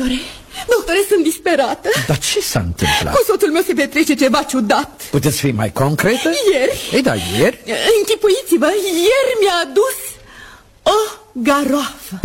Doctore, sunt disperată. Dar ce s-a întâmplat? Cu soțul meu se petrece ceva ciudat. Puteți fi mai concretă? Ieri. Ei, da, ieri? Închipuiți-vă, ieri mi-a adus o garoafă.